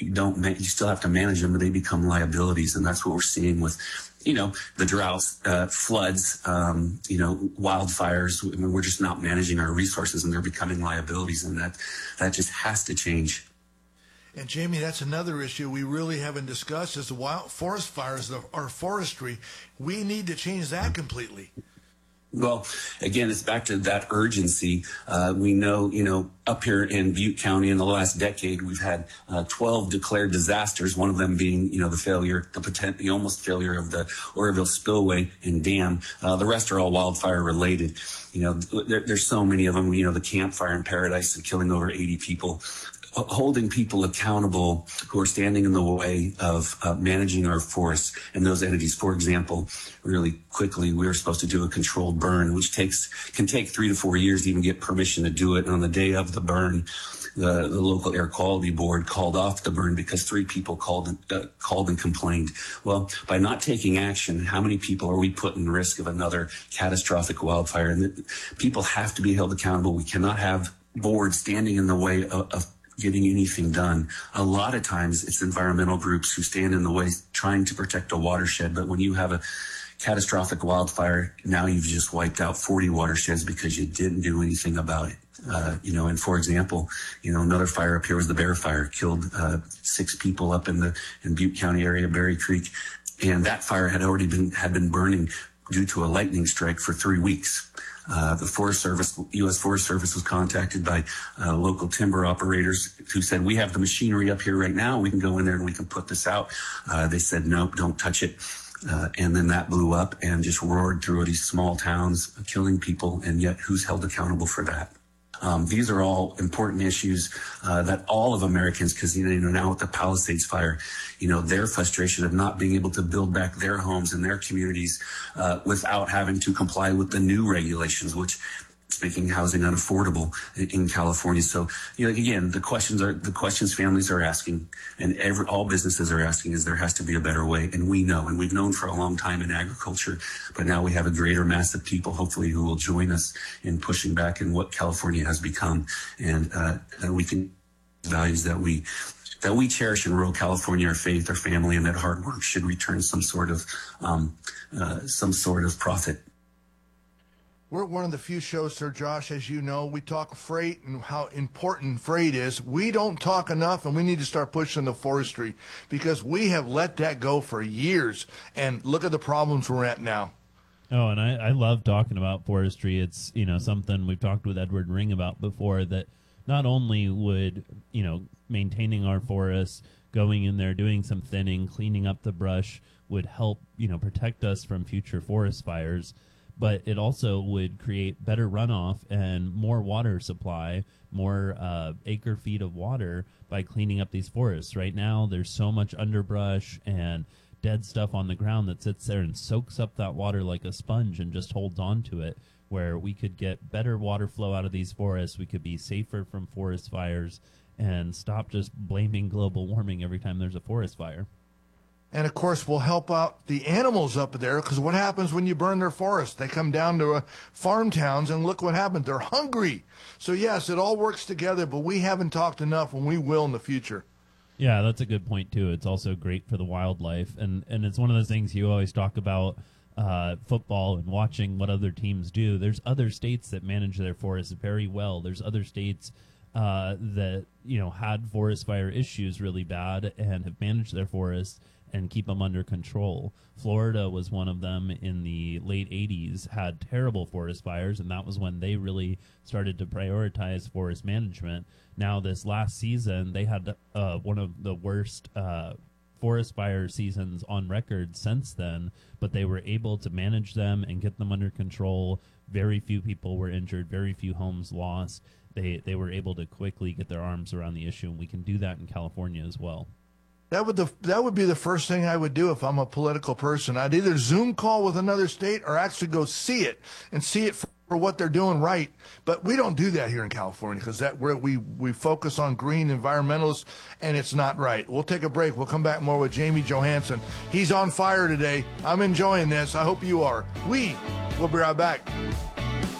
you still have to manage them, but they become liabilities. And that's what we're seeing with, the droughts, floods, wildfires. I mean, we're just not managing our resources, and they're becoming liabilities. And that just has to change. And Jamie, that's another issue we really haven't discussed is the wild forest fires, our forestry. We need to change that completely. Well, again, it's back to that urgency. We know, up here in Butte County in the last decade, we've had 12 declared disasters, one of them being, the almost failure of the Oroville Spillway and Dam. The rest are all wildfire related. There's so many of them, the Camp Fire in Paradise killing over 80 people. Holding people accountable who are standing in the way of managing our forests and those entities. For example, really quickly, we were supposed to do a controlled burn, which can take 3 to 4 years to even get permission to do it. And on the day of the burn, the local air quality board called off the burn because 3 people called and complained. Well, by not taking action, how many people are we putting in risk of another catastrophic wildfire? And people have to be held accountable. We cannot have boards standing in the way of getting anything done. A lot of times it's environmental groups who stand in the way trying to protect a watershed. But when you have a catastrophic wildfire, now you've just wiped out 40 watersheds because you didn't do anything about it. And for example, another fire up here was the Bear Fire, killed 6 people up in Butte County area, Berry Creek. And that fire had been burning due to a lightning strike for 3 weeks. The Forest Service, U.S. Forest Service was contacted by local timber operators who said, we have the machinery up here right now. We can go in there and we can put this out. They said, nope, don't touch it. And then that blew up and just roared through these small towns, killing people. And yet who's held accountable for that? These are all important issues that all of Americans, because now with the Palisades fire, their frustration of not being able to build back their homes and their communities without having to comply with the new regulations, which is making housing unaffordable in California. So, again, the questions families are asking and all businesses are asking is there has to be a better way. And we know, and we've known for a long time in agriculture, but now we have a greater mass of people, hopefully, who will join us in pushing back in what California has become. And we can values that we cherish in rural California, our faith, our family, and that hard work should return some sort of profit. We're one of the few shows, Sir Josh, as you know, we talk freight and how important freight is. We don't talk enough, and we need to start pushing the forestry because we have let that go for years. And look at the problems we're at now. Oh, and I love talking about forestry. It's, something we've talked with Edward Ring about before, that not only would, maintaining our forests, going in there, doing some thinning, cleaning up the brush would help, protect us from future forest fires, but it also would create better runoff and more water supply, more acre feet of water by cleaning up these forests. Right now, there's so much underbrush and dead stuff on the ground that sits there and soaks up that water like a sponge and just holds on to it, where we could get better water flow out of these forests. We could be safer from forest fires and stop just blaming global warming every time there's a forest fire. And, of course, we'll help out the animals up there, because what happens when you burn their forests? They come down to farm towns, and look what happens. They're hungry. So, yes, it all works together, but we haven't talked enough, and we will in the future. Yeah, that's a good point, too. It's also great for the wildlife. And it's one of those things you always talk about, football and watching what other teams do. There's other states that manage their forests very well. There's other states that, had forest fire issues really bad and have managed their forests and keep them under control. Florida was one of them in the late 80s, had terrible forest fires, and that was when they really started to prioritize forest management. Now, this last season, they had one of the worst forest fire seasons on record since then, but they were able to manage them and get them under control. Very few people were injured, very few homes lost. They were able to quickly get their arms around the issue, and we can do that in California as well. That would be the first thing I would do if I'm a political person. I'd either Zoom call with another state or actually go see it for what they're doing right. But we don't do that here in California because we focus on green environmentalists, and it's not right. We'll take a break. We'll come back more with Jamie Johansson. He's on fire today. I'm enjoying this. I hope you are. We'll be right back.